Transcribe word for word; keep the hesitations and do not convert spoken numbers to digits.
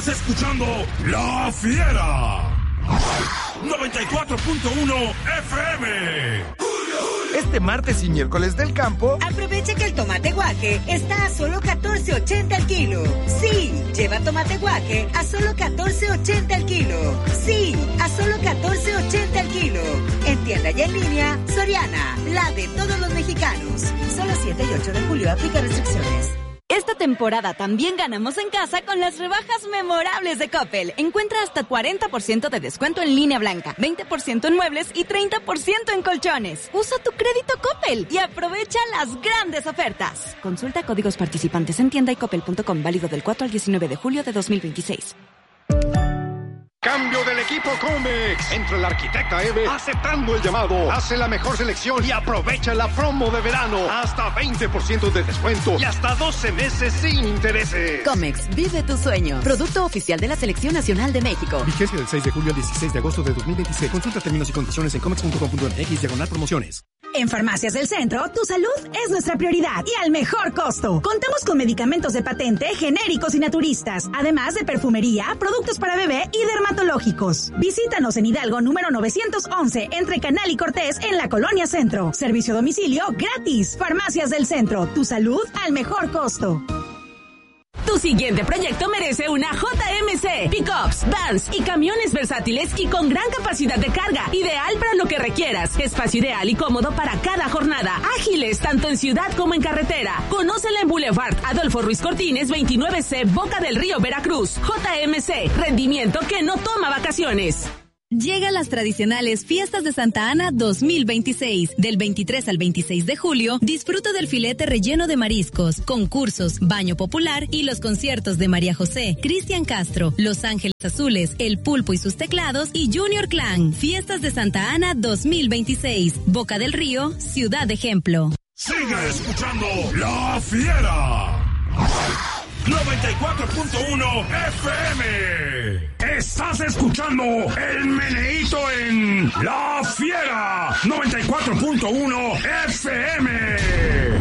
Estás escuchando La Fiera. noventa y cuatro punto uno F M. Este martes y miércoles del campo, aprovecha que el tomate guaje está a solo catorce ochenta el kilo. Sí, lleva tomate guaje a solo catorce ochenta el kilo. Sí, a solo catorce ochenta el kilo. En tienda y en línea, Soriana, la de todos los mexicanos. Solo siete y ocho de julio aplica restricciones. Esta temporada también ganamos en casa con las rebajas memorables de Coppel. Encuentra hasta cuarenta por ciento de descuento en línea blanca, veinte por ciento en muebles y treinta por ciento en colchones. Usa tu crédito Coppel y aprovecha las grandes ofertas. Consulta códigos participantes en tienda y coppel punto com, válido del cuatro al diecinueve de julio de dos mil veintiséis. Cambio del equipo Comex. Entra la arquitecta Eve aceptando el llamado. Hace la mejor selección y aprovecha la promo de verano. Hasta veinte por ciento de descuento y hasta doce meses sin intereses. Comex, vive tu sueño. Producto oficial de la Selección Nacional de México. Vigencia del seis de julio al dieciséis de agosto de dos mil veintiséis. Consulta términos y condiciones en comex punto com punto m x diagonal promociones. En Farmacias del Centro, tu salud es nuestra prioridad y al mejor costo. Contamos con medicamentos de patente, genéricos y naturistas, además de perfumería, productos para bebé y dermatológicos. Visítanos en Hidalgo número novecientos once, entre Canal y Cortés, en la Colonia Centro. Servicio a domicilio gratis. Farmacias del Centro, tu salud al mejor costo. Tu siguiente proyecto merece una J M C. Pickups, vans y camiones versátiles y con gran capacidad de carga. Ideal para lo que requieras. Espacio ideal y cómodo para cada jornada. Ágiles tanto en ciudad como en carretera. Conócela en Boulevard Adolfo Ruiz Cortines veintinueve C, Boca del Río, Veracruz. J M C, rendimiento que no toma vacaciones. Llegan las tradicionales Fiestas de Santa Ana dos mil veintiséis. Del veintitrés al veintiséis de julio, disfruta del filete relleno de mariscos, concursos, baño popular y los conciertos de María José, Cristian Castro, Los Ángeles Azules, El Pulpo y sus teclados y Junior Clan. Fiestas de Santa Ana dos mil veintiséis. Boca del Río, Ciudad Ejemplo. Sigue escuchando La Fiera. noventa y cuatro punto uno F M. Estás escuchando el meneíto en La Fiera. noventa y cuatro punto uno F M.